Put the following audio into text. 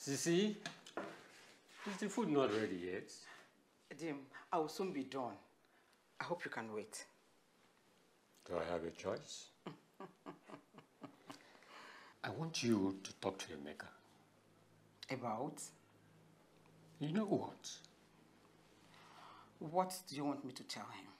Sisi, is the food not ready yet? Dim, I will soon be done. I hope you can wait. Do I have a choice? I want you to talk to Emeka. About? You know what? What do you want me to tell him?